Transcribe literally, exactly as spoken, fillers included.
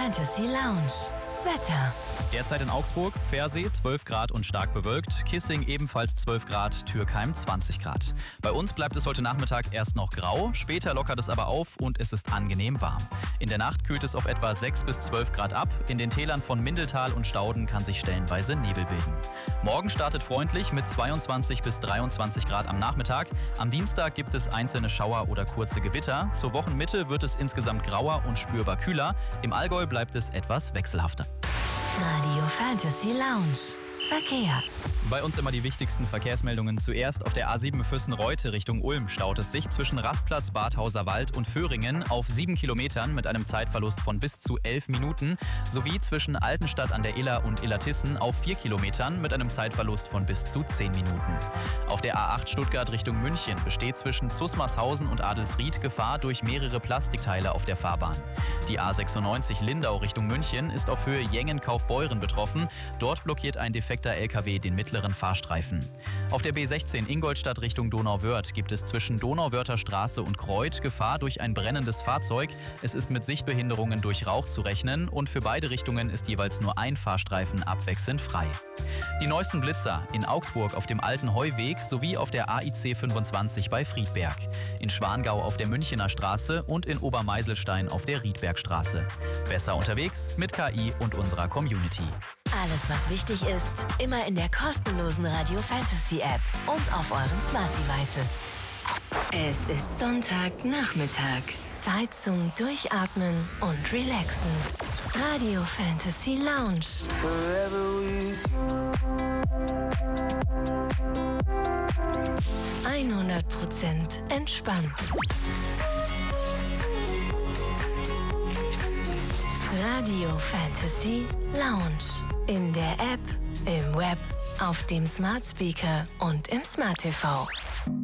Fantasy Lounge. Wetter. Derzeit in Augsburg, Pfersee zwölf Grad und stark bewölkt, Kissing ebenfalls zwölf Grad, Türkheim zwanzig Grad. Bei uns bleibt es heute Nachmittag erst noch grau, später lockert es aber auf und es ist angenehm warm. In der Nacht kühlt es auf etwa sechs bis zwölf Grad ab, in den Tälern von Mindeltal und Stauden kann sich stellenweise Nebel bilden. Morgen startet freundlich mit zweiundzwanzig bis dreiundzwanzig Grad am Nachmittag. Am Dienstag gibt es einzelne Schauer oder kurze Gewitter. Zur Wochenmitte wird es insgesamt grauer und spürbar kühler. Im Allgäu bleibt es etwas wechselhafter. Radio Fantasy Lounge. Verkehr. Bei uns immer die wichtigsten Verkehrsmeldungen. Zuerst auf der A sieben Füssen-Reute Richtung Ulm staut es sich zwischen Rastplatz Badhauser Wald und Föhringen auf sieben Kilometern mit einem Zeitverlust von bis zu elf Minuten sowie zwischen Altenstadt an der Iller und Illertissen auf vier Kilometern mit einem Zeitverlust von bis zu zehn Minuten. Auf der A acht Stuttgart Richtung München besteht zwischen Zusmarshausen und Adelsried Gefahr durch mehrere Plastikteile auf der Fahrbahn. Die A sechsundneunzig Lindau Richtung München ist auf Höhe Jengen-Kaufbeuren betroffen. Dort blockiert ein defekter L K W den mittleren Fahrstreifen. Auf der B sechzehn Ingolstadt Richtung Donauwörth gibt es zwischen Donauwörther Straße und Kreuth Gefahr durch ein brennendes Fahrzeug. Es ist mit Sichtbehinderungen durch Rauch zu rechnen und für beide Richtungen ist jeweils nur ein Fahrstreifen abwechselnd frei. Die neuesten Blitzer in Augsburg auf dem Alten Heuweg sowie auf der A I C fünfundzwanzig bei Friedberg, in Schwangau auf der Münchener Straße und in Obermeiselstein auf der Riedbergstraße. Besser unterwegs mit K I und unserer Community. Alles, was wichtig ist, immer in der kostenlosen Radio Fantasy App und auf euren Smart Devices. Es ist Sonntagnachmittag. Zeit zum Durchatmen und Relaxen. Radio Fantasy Lounge. hundert Prozent entspannt. Radio Fantasy Lounge. In der App, im Web, auf dem Smart Speaker und im Smart T V.